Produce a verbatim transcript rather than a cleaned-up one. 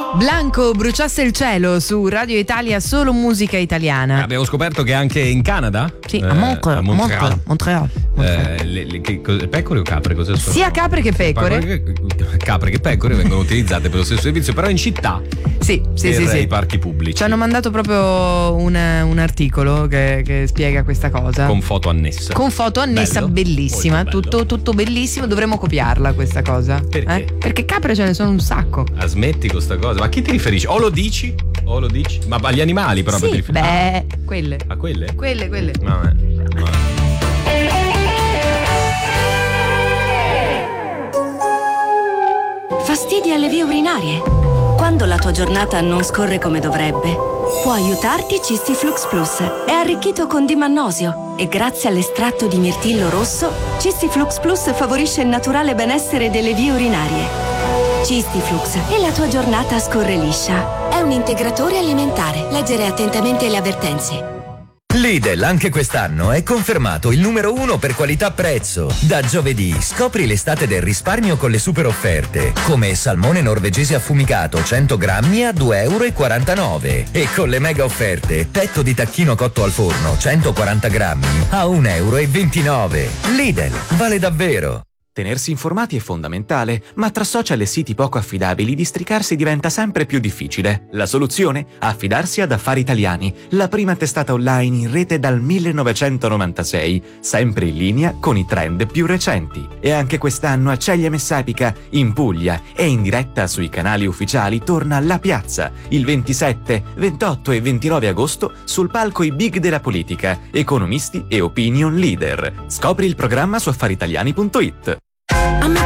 Blanco, Bruciasse il cielo su Radio Italia, solo musica italiana. Abbiamo scoperto che anche in Canada, sì, eh, a Montreal, a Montreal, Montreal, Montreal. Eh, le, le, che, pecore o capre? Cosa sono? Sia capre che pecore. Capre che pecore vengono utilizzate per lo stesso servizio, però in città. Sì, sì, per sì, sì. i parchi pubblici. Ci hanno mandato proprio una, un articolo che, che spiega questa cosa. Con foto annessa. Con foto annessa, bello, bellissima. Tutto, tutto bellissimo. Dovremmo copiarla questa cosa. Perché? Eh? Perché capre ce ne sono un sacco. Ah, smetti con sta cosa. Ma a chi ti riferisci? O lo dici? O lo dici? Ma agli animali proprio sì, ti riferisci? Beh, ah. quelle. A quelle? Quelle, quelle. Vabbè. Vabbè. Fastidi alle vie urinarie? Quando la tua giornata non scorre come dovrebbe, può aiutarti Cistiflux Plus. È arricchito con dimannosio e grazie all'estratto di mirtillo rosso, Cistiflux Plus favorisce il naturale benessere delle vie urinarie. Cistiflux e la tua giornata scorre liscia. È un integratore alimentare. Leggere attentamente le avvertenze. Lidl anche quest'anno è confermato il numero uno per qualità-prezzo. Da giovedì scopri l'estate del risparmio con le super offerte, come salmone norvegese affumicato cento grammi a due e quarantanove euro e con le mega offerte petto di tacchino cotto al forno centoquaranta grammi a un e ventinove euro. Lidl, vale davvero. Tenersi informati è fondamentale, ma tra social e siti poco affidabili districarsi diventa sempre più difficile. La soluzione? Affidarsi ad Affari Italiani, la prima testata online in rete dal millenovecentonovantasei, sempre in linea con i trend più recenti. E anche quest'anno a Ceglie Messapica, in Puglia, e in diretta sui canali ufficiali torna La Piazza, il ventisette, ventotto e ventinove agosto sul palco i big della politica, economisti e opinion leader. Scopri il programma su affari italiani punto it.